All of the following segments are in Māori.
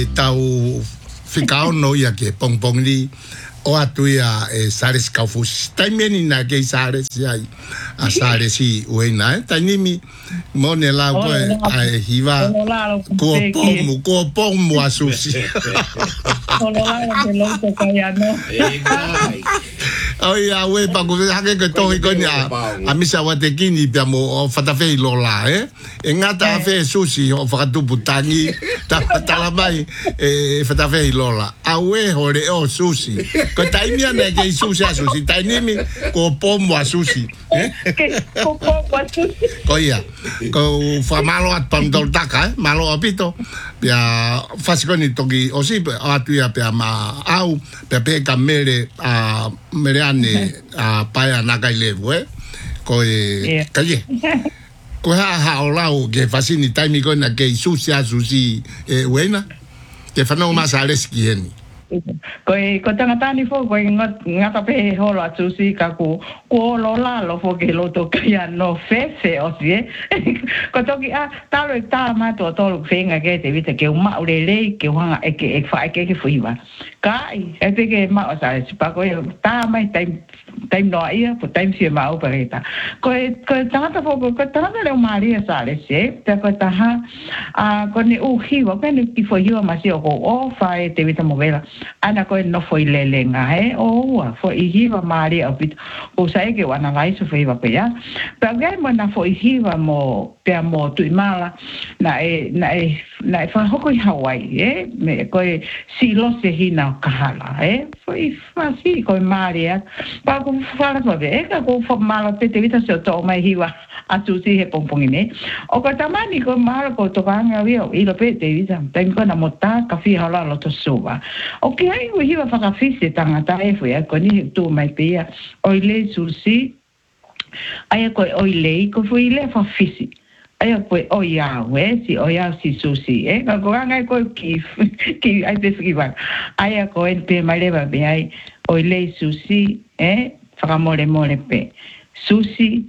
tau ficao no ia ke pong li o atuia sales kaufusi taimeni na ke sales ai a sales si uena tainimi mone la ko ai hiva ko pomu asusi oi a we pa ko hake ke to ko ni a misa wa te kini pia mo fatafe lola engata fe sushi o fakatu butani ta mai fatafe lola a we hore o sushi ko taimia na ke sushi sushi tainimi ko pomu sushi ko pomu sushi ko ia ko fa malo at pandol taka malo apito pia fasikoni toki osi atu ia pia ma au pe kamere a mereane a paia nakai levu ko kaje ko ha olau ke fasini taimi ko na ke sushi wena ke fano masales kieni ko tangata ni fo ko ngata pe hola sushi ka ko lola lo fo ke lo to kia no fefe o si ko toki a talo ta ma to fenga ke te vita ke uma ulele ke hanga ke fa ke fuiva kai e te ke ma o sa pa ko ta mai time no ia po time si ma o pareta ko tangata fo ko tangata le maria sale se te ko ta ha a ko ni u hiwa pe ni ki fo hiwa ma si o o fa te vita movela ana ko no foi lelenga o fo hiwa maria o sa ke wana lai so feiva pe ya pa ga mo na fo hiwa mo pe mo tu mala na fa hoko Hawaii me ko si lo se hina kahala foi fa si ko maria pa ko fa la ve ka ko fo mala te vita se to mai hiwa atu si he pompongine o ko tamani ko mala ko to banga vio i lo pe te vita tem ko na mota ka fi hala lo to suba o ke ai ko hiwa fa ka fi se tanga ta fo ya ko ni tu mai pe ya o le sursi aya ko oile ko foi le fa fisi aya ko oya si oya si susi ka ko anga ko ki ai te skiva aya ko en pe maleva be ai oile susi fa mole pe susi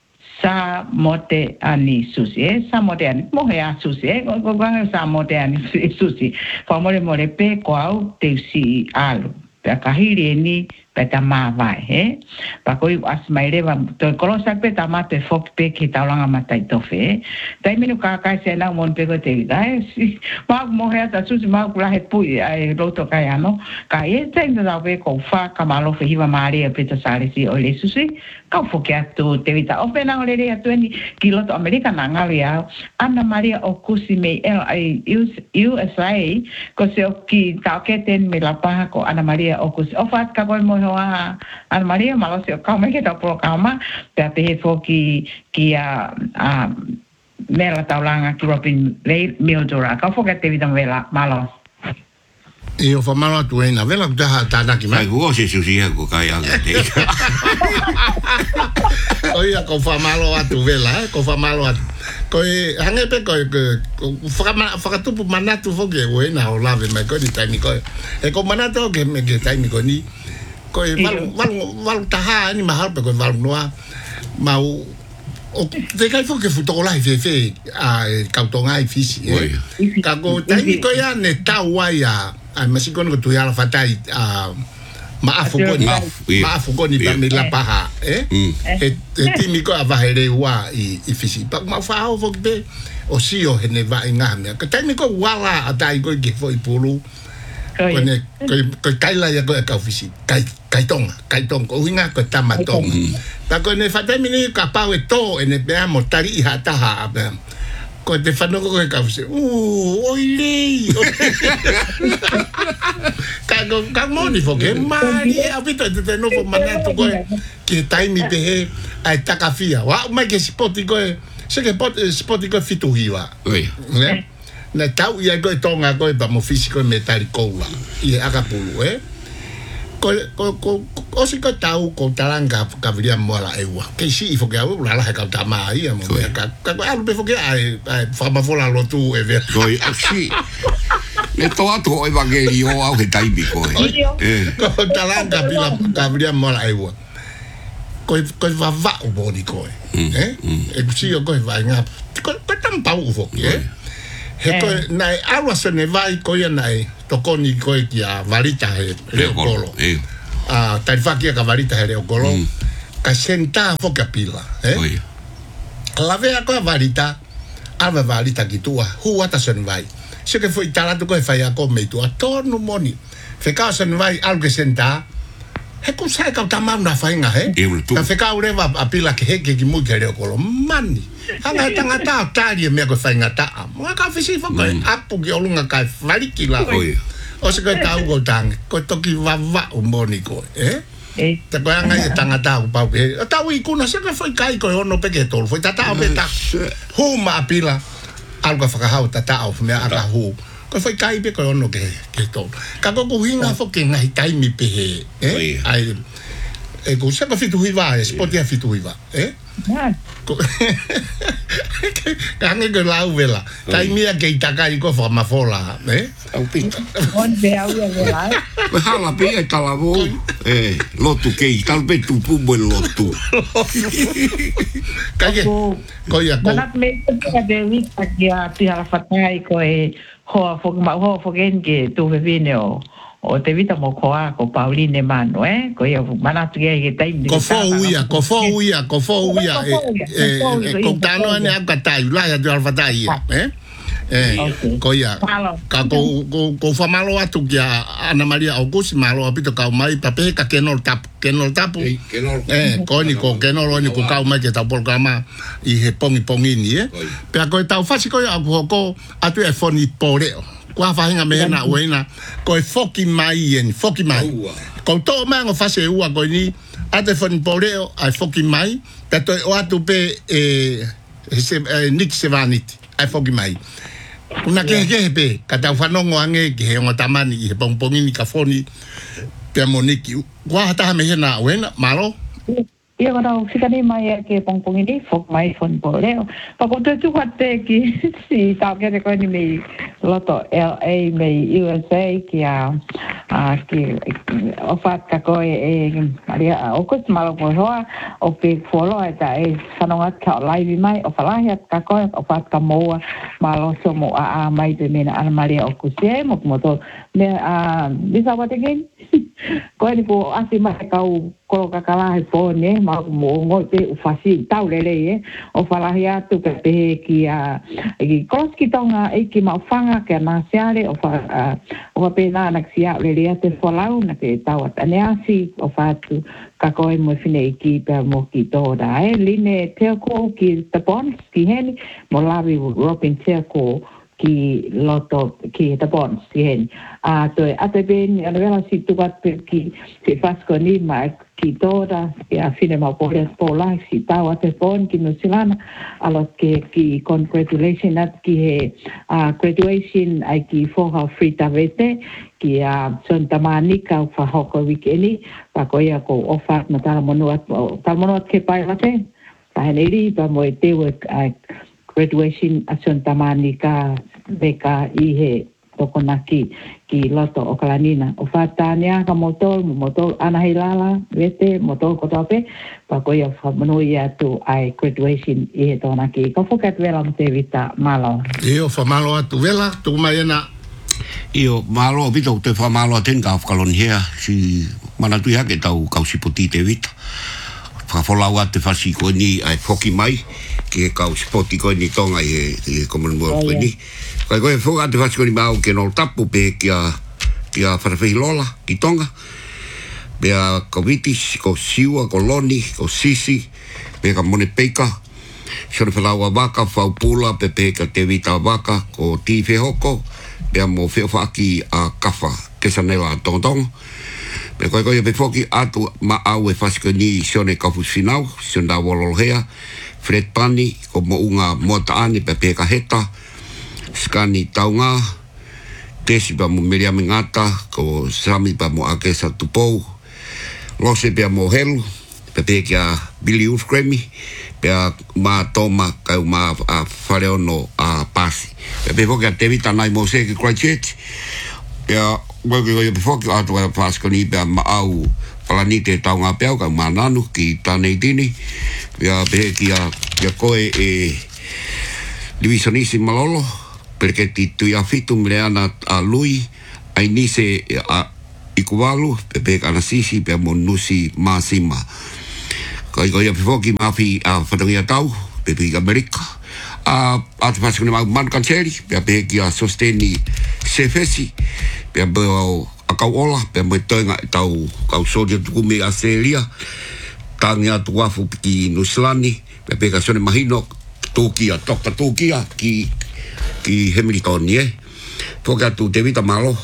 sa mote ani susi sa mote ani mo he susi ko anga sa mote ani susi fa mole pe ko au te si alu pe kahiri ni pe tama vai pa ko as maire va to kolosa pe tama te fok pe ki taulanga matai tofe tai minu ka se na mon pe ko te dai ma mo he ta su ma ku la he pui ai roto ka ya no ka te na ve ko fa ka malo fe hiva mari pe ta sare si o le susi ka fo ke tu te vita o pe na o le rea 20 kilo to america na ngalia Ana Maria Okusi me USA ko se o ki ta ke ten me la pa ko Ana Maria Okusi o fa ka ko mo Ana Maria malo se ka me ke ta programa pe he fo ki a mela taulanga ki Robin Mildura ka fo ke te vita vela malo io fa malo tu ena vela ta na ki mai go se susi ko ka ya te oia ko fa malo atu vela ko fa malo atu ko hange pe ko fa tu pu manatu fo ke wena o lave mai ko di tani ko ko manatu ke me ke tani ko ni ko val taha ni mahal pe ko val noa mau o te kai fo ke futo la fe a kautonga i fisi ka ko tani ko ya ne tawa ai masiko ko tu ya la fatai maafu koni pa me la paha timi ko avahere wa i fisi pa ma fa o be o si o hene va ngame ka timi ko wala atai ko ke foi pulu ko kai la ya ko ka fisi kai tong ko hinga ko tamatong ta ko ne fatai mini ka pa to ene be mo tari ha ta ha ko te fano ko ka fisi oile ka moni fo ke mari apito te no fo mana to ko ki taimi pe ai takafia wa mai ke spoti ko se ke spoti ko fitu hiwa ne na tau ia ko tonga ko pa mo fisico metálico wa i akapulu ko o si ko tau ko talanga ka via mola ewa ke si fo ke au la ka tama ia mo ka alu pe fo ke ai fa ma fola lo tu e ver ko aksi le to ato evangelio au ke taimi ko ko talanga bila ka via mola ewa ko va o bodi ko e si ko va nga ko tam pau fo ke He koe, nai awa sene vai koe nai, tokoni koe ki a varita he reo kolo. Tarifaki ka varita he reo kolo. Ka senta foka pila. Lavea koe varita, alva varita ki tua, huata sene vai. Se ke foi talatu koe fai a kome tua, tonu moni. Fekao sene vai, alge senta, he ku sai kau tamau na whainga he. Ka whekau rewa a pila ki heke ki mui ke reo kolo. Mani. Hanga he tangata o tāria mea koe whainga taa. Mua ka whisi whakoe apu ki olunga kai whariki la. O se koe tau ko tangi. Koe toki wawa o moni koe. Te koe anga he tangata o pau ke. O tau i kuna se koe whai kai koe ono peke tolu. Whai tata o peta. Huma a pila. Alga whakahau tata o mea aka huu. Koe whai kai pe koe ono ke tolu. Ka koko hinga whoke ngahi taimi pehe. Ai, ko se koe fitu hiwa, spotia fitu hiwa. Kange koe lau vela. Taimia ke itakai koe whamafola. Au pita. On ve au vela. Koe hala pe e talavo. Lotu kei, talpe tupu lotu. Kage, koe a koe. Manat me te de vita ki a pihala whatai koe hoa whoken ke tu vevine o te vita mo koa ko Pauline Manu, ko ia manatu ke taimi. Ko fo uia. Ko tano ane akatai, lai atu alfatai, ko ia. Ka ko whamalo atu ki a Ana Maria Augusi malo apito kau mai pape ka kenol tapu. Ko ni ko kenol ni ko kau mai ke tau polkama i he pongi ni, Pea ko tau fasi ko ia ko atu e foni poreo. Kua whahinga mehena uena, koe foki mai. Ko tō mango whase ua koe ni, ate whani poreo, ai foki mai, te toi o atu pe Nick Sevaniti, ai foki mai. Kuna kehe pe, ka tau whanongo ange, ki he onga tamani, i he pongpongini ka whoni, pia moniki. Kua hataha mehena uena, malo? Ia kona whikani mai ke pongpongini, fok mai whani poreo. Pako te tuhate ki si tau kere koe ni mei loto LA mei USA ki ki ofat ka koe Maria Augusti malo koe hoa o pe fuolo e ta whanongat ka o laivi mai o whalahi at ka koe ofat ka moa malo somo a mai te mena Ana Maria Augusti mo kumoto bisa what again koe ni ko asi mai kau kolo kakalahi pone ma mo ngoi pe ufasi tau lele o whalahi atu ka pehe ki koloski tonga ki mawhanga ke na seare o pe na naksia lele ate whalau na ke tau at aneasi o whatu ka koe mo whine ki pe mo ki tōra line teo ko ki tapons ki heni mo lawi Robin teo ko ki loto ki tapons ki heni toi ate ben anavela si tukat ki se fasko ni ma ki tōra ki a whine ma pōrea pōla si tau ate pōn ki Nusilana alo ki congratulation at ki he graduation ai ki foha frita vete ki Santa Monica whahoko wikeni pa koia ko ofat na talamonuat ke pai wate pa heneri pa mo e tewe graduation a Santa Monica beka i he tokonaki ki loto o kalanina o fatania ka motol anahilala vete motol kotope pa koia whamanui atu ai graduation i he tonaki ka fokat vela te vita malo Io whamalo atu vela tu mai ena Io malo vito te whamalo aten ka whakalon hea si manatu ia ke tau kausipoti te vita whafolau ate whasi koe ni ai whoki mai ke kausipoti koe ni tonga i he Commonwealth koe ni koe whoka ate whasi koe ni mau ke nol tapu pe kia wharawhi lola ki tonga pea Kovitis, ko Siua, ko Loni, ko Sisi pea ka mone peika sore whalaua waka whaupula pe ka te vita waka ko Tife Hoko pea mo whiawhaki a kawha kesanela tontongo pe koe pe whoki atu ma au e whasiko ni sione kafu sinau sione da walolohea Fred Pani ko mo unga motaani pe ka heta skani taunga tesi pa mo Miriam Ngata ko Sami pa mo Akesa Tupou lose pe mo helu pe kia Billy Ufkremi pe ma toma ka ma fareono a pasi pe whoki a te vita nai mo seke Christchurch pe pe whoki atu e whasko ni pe ma au palanite taunga peau ka mananu ki tanei tini pe kia koe divisionisi malolo Perché tu ia fitu mleana a lui, ai nise a ikuwalu, pepe kana sisi, pe monusi masima. Kai ia pifoki mafi a whatangia tau, pepe i Amerika. A te pasakune mau man kanseri, pe ki a sosteni sefesi, pe au a kau ola, pe mai toinga tau kau sodia tukumi a Selia, tangi atu wafu ki Nuslani, pe ka sone mahino, Tukia, Dr. Tukia, ki Hamilton, Toka tu te vita malo.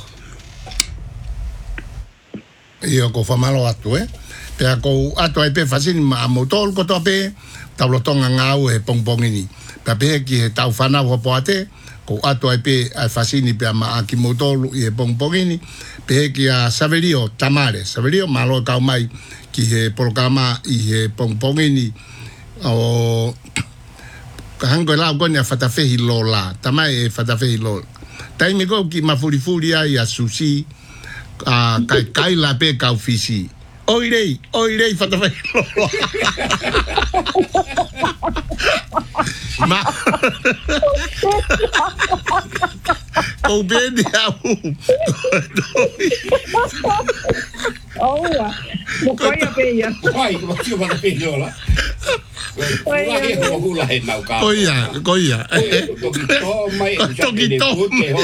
Io ko fa malo atu, Pe ko atu ai pe fasini ma motol ko to pe taulo tonga ngau e pongpongini. Pe ki e tau fana ho poate, ko atu ai pe ai fasini pe ma aki motol e pongpongini, pe ki a Saverio Tamare, Saverio malo ka mai ki he programa i he pongpongini o hango la gonia fatafehi lola, tamai e fatafehi lola. Taimi ko ki mafurifuri ai a susi a kai la pe ka ofisi. Oirei fatafehi lola. Ma o bene au. Oua, mo koia peia. Ai, ko tio fatafehi lola. Koia. Toki to.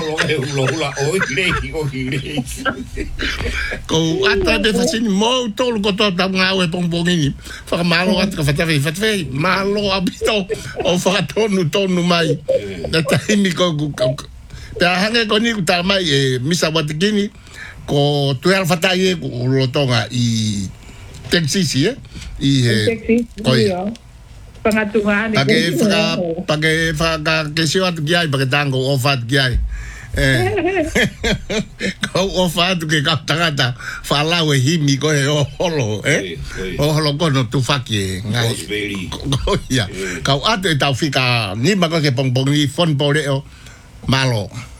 Ko ata de fasini mo tolu ko to ta ngau e pongpongini. Fa malo at ka fatafei. Malo abito o fa tonu mai. Da taimi ko pe hange ko ni ta mai e misa watikini ko tu al fatai ko lotonga i Texas i koia. Pake faka kesio atu kiai pake tango ofat kiai. Kau ofat ke kau tangata falau e himi ko e oholo, oholo kono tu faki ngai. Koia. Kau atu e tau fika ni mako ke pongpongi fon pole o malo.